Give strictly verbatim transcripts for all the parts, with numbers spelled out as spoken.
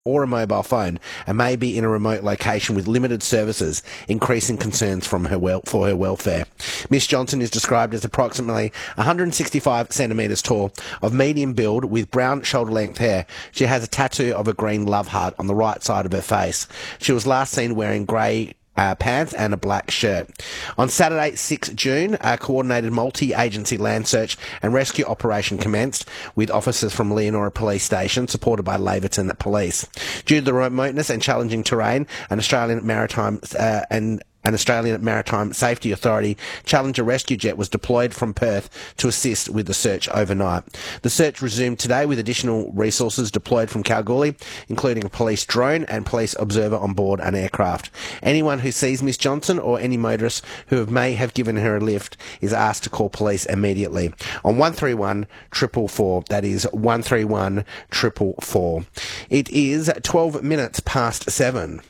or a mobile phone and may be in a remote location with limited services, increasing concerns from her wel- for her welfare. Miss Johnson is described as approximately one hundred sixty-five centimetres tall, of medium build with brown shoulder-length hair. She has a tattoo of a green love heart on the right side of her face. She was last seen wearing grey Uh, pants and a black shirt. On Saturday, sixth of June, a coordinated multi-agency land search and rescue operation commenced with officers from Leonora Police Station supported by Laverton Police. Due to the remoteness and challenging terrain, an Australian Maritime uh, and An Australian Maritime Safety Authority Challenger rescue jet was deployed from Perth to assist with the search overnight. The search resumed today with additional resources deployed from Kalgoorlie, including a police drone and police observer on board an aircraft. Anyone who sees Miss Johnson or any motorist who may have given her a lift is asked to call police immediately on one three one, four four four. That is one three one, four four four. It is twelve minutes past seven.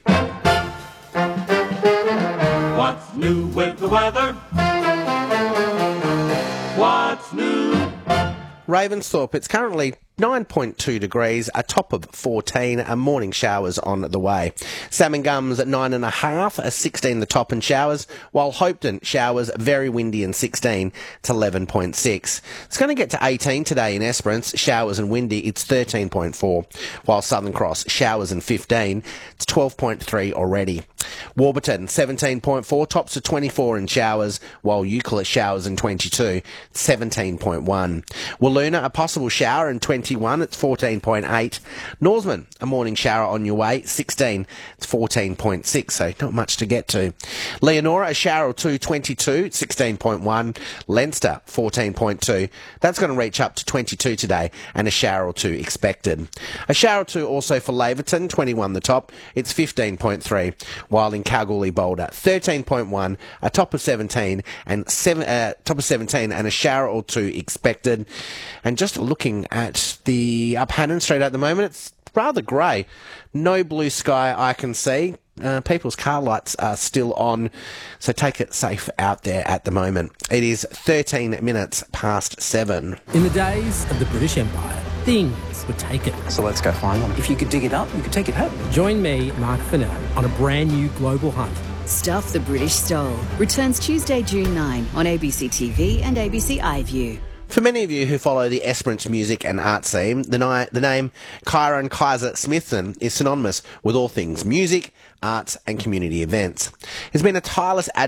What's new with the weather? What's new? Ravensthorpe, it's currently nine point two degrees, a top of fourteen, and morning showers on the way. Salmon Gums at nine and a half, a sixteen the top and showers, while Hopetoun showers, very windy and sixteen, it's eleven point six. It's going to get to eighteen today in Esperance, showers and windy, it's thirteen point four, while Southern Cross showers and fifteen, it's twelve point three already. Warburton, seventeen point four, tops to twenty-four in showers, while Euclid showers and twenty-two, seventeen point one. Walloona, a possible shower and twenty-one, it's fourteen point eight. Norseman, a morning shower on your way, sixteen, it's fourteen point six, so not much to get to. Leonora, a shower or two, twenty-two, sixteen point one. Leinster, fourteen point two, that's going to reach up to twenty-two today, and a shower or two expected. A shower or two also for Laverton, twenty-one the top, it's fifteen point three, while in Kalgoorlie Boulder, thirteen point one, a top of seventeen, and seven, uh, top of seventeen, and a shower or two expected. And just looking at the up Hannon Street at the moment, it's rather grey. No blue sky I can see. Uh, people's car lights are still on, so take it safe out there at the moment. It is thirteen minutes past seven. In the days of the British Empire, things were taken. So let's go find them. If you could dig it up, you could take it home. Join me, Mark Fennell, on a brand new global hunt. Stuff the British Stole returns Tuesday, June ninth on A B C T V and A B C iView. For many of you who follow the Esperance music and art scene, the, ni- the name Kyron Kaiser Smithson is synonymous with all things music, arts and community events. He's been a tireless advocate